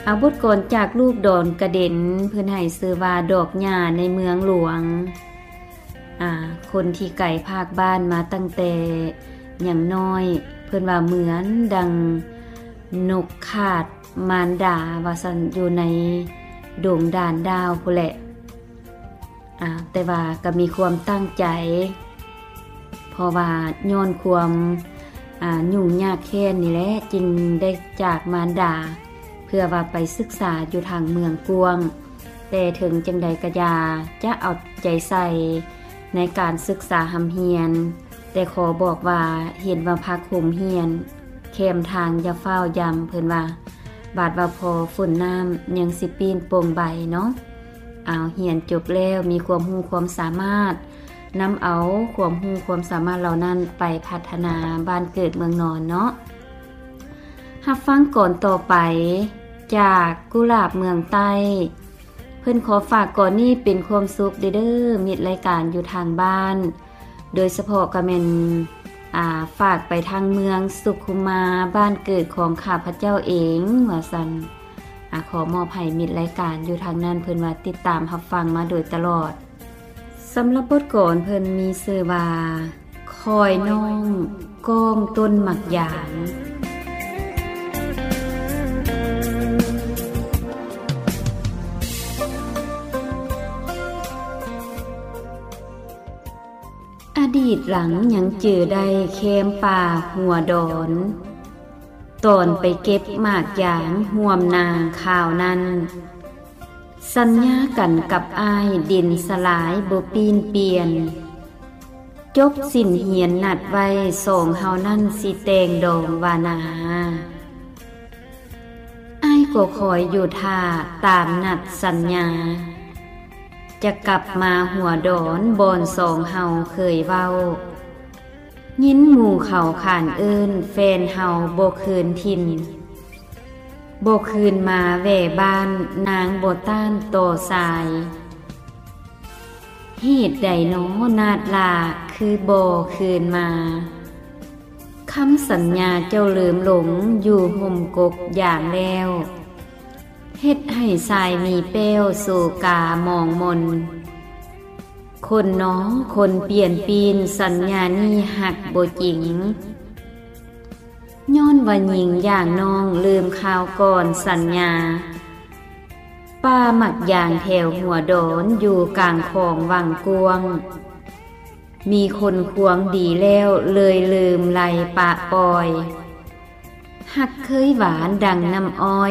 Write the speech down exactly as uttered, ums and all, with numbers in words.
เอาบทกลอนจากลูกดอนกระเด็นเพิ่นให้ชื่อว่าดอกหญ้าในเมืองหลวงอ่าคนที่ไก่ภาคบ้านมาตั้งแต่อย่างน้อยเพิ่นว่าเหมือนดังนกขาดมารดาว่าซั่นอยู่ในดวงดานดาวพุ่นแหละอ่าแต่ว่าก็มีความตั้งใจเพราะว่าย้อนความอ่ายุ่งยากแค้นนี่แหละจึงได้จากมารดาเพื่อว่าไปศึกษาอยู่ทางเมืองกวงแต่ถึงจังใดก็อย่าจะเอาใจใส่ในการศึกษาหำเฮียนแต่ขอบอกว่าเห็นว่าพักห่มเฮียนแคมทางอย่าเฝ้ายำเพิ่นว่าบาดว่าพอฝนน้ำยังสิปีนโป่งใบเนาะเอาเฮียนจบแล้วมีความรู้ความสามารถนำเอาความรู้ความสามารถเหล่านั้นไปพัฒนาบ้านเกิดเมืองนอนเนาะรับฟังก่อนต่อไปจากกุหลาบเมืองใต้เพิ่นขอฝากก่อนนี้เป็นความสุขเด้อมิตรรายการอยู่ทางบ้านโดยเฉพาะก็แม่นอ่าฝากไปทางเมืองสุขุมาบ้านเกิดของข้าพเจ้าเองว่าซั่นอ่าขอมอบให้มิตรรายการอยู่ทางนั้นเพิ่นว่าติดตามรับฟังมาโดยตลอดสำหรับบทกลอนเพิ่นมีชื่อว่าคอยน้องก้องต้นหมักหยางอดีตหลังยังเจอได้แคมป่าหัวดอนตอนไปเก็บหมากหยางห่วมนางข่าวนั้นสัญญากันกับอ้ายดินสลายบ่ปีนเปลี่ยนจบสิ้นเหียนนัดไว้สองเฮานั่นสิแตงดองวานาอ้ายก็คอยอยู่ท่าตามนัดสัญญาจะกลับมาหัวดอนบอนสองเฮาเคยเว้ายินหมู่เขาขานเอิ้นแฟนเฮาบ่คืนถิ่นบ่คืนมาแว่บ้านนางบ่ต้านต่อสายเหตุใดน้อนาดลาคือบ่คืนมาคำสัญญาเจ้าลืมหลงอยู่ห่มกกอย่างแล้วเฮ็ดให้สายมีเป้วสู่กามองมนคนน้อคนเปลี่ยนปีนสัญญานี้หักบ่จริงย้อนว่าหญิงอย่างน้องลืมข่าวก่อนสัญญาป้าหมักอย่างแถวหัวโดนอยู่กลางของวังกวงมีคนควงดีแล้วเลยลืมไหลปะปอยหักเคยหวานดังน้ำอ้อย